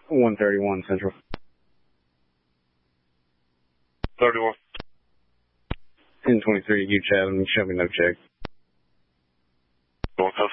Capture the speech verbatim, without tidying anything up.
one thirty-one Central. thirty-one. ten twenty-three, you chat and show me no check. One code.